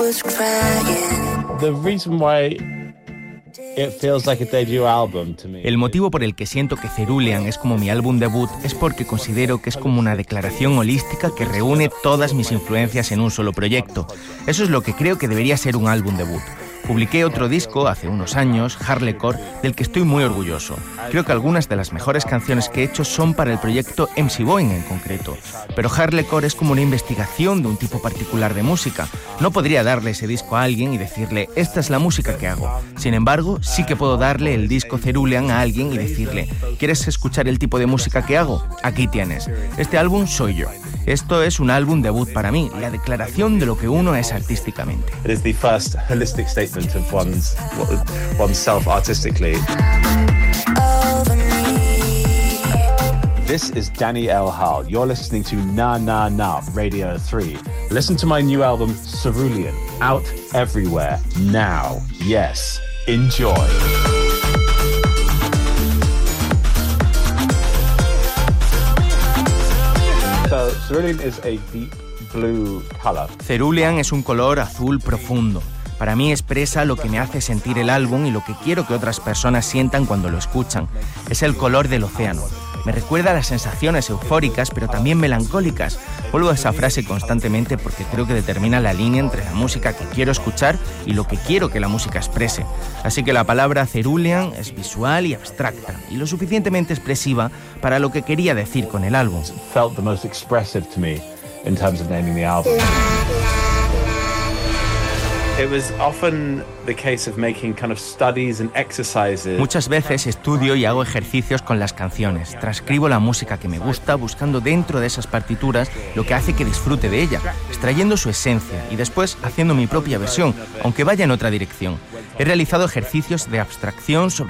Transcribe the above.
El motivo por el que siento que Cerulean es como mi álbum debut es porque considero que es como una declaración holística que reúne todas mis influencias en un solo proyecto. Eso es lo que creo que debería ser un álbum debut. Publiqué otro disco hace unos años, Harlecore, del que estoy muy orgulloso. Creo que algunas de las mejores canciones que he hecho son para el proyecto MC Boeing en concreto. Pero Harlecore es como una investigación de un tipo particular de música. No podría darle ese disco a alguien y decirle, esta es la música que hago. Sin embargo, sí que puedo darle el disco Cerulean a alguien y decirle, ¿quieres escuchar el tipo de música que hago? Aquí tienes. Este álbum soy yo. Esto es un álbum debut para mí, la declaración de lo que uno es artísticamente. It is the first holistic statement of oneself artistically. This is Danny L. Howell. You're listening to Na Na Na Radio 3. Listen to my new album, Cerulean, out everywhere now. Yes, enjoy. So, cerulean is a deep blue color. Cerulean es un color azul profundo. Para mí expresa lo que me hace sentir el álbum y lo que quiero que otras personas sientan cuando lo escuchan. Es el color del océano. Me recuerda a las sensaciones eufóricas, pero también melancólicas. Vuelvo a esa frase constantemente porque creo que determina la línea entre la música que quiero escuchar y lo que quiero que la música exprese. Así que la palabra Cerulean es visual y abstracta, y lo suficientemente expresiva para lo que quería decir con el álbum. Felt the most expressive to me in terms of naming the album. It was often the case of making kind of studies and exercises. Muchas veces estudio y hago ejercicios con las canciones. Transcribo la música que me gusta buscando dentro de esas partituras lo que hace que disfrute de ella, extrayendo su esencia y después haciendo mi propia versión, aunque vaya en otra dirección. He realizado ejercicios de abstracción sobre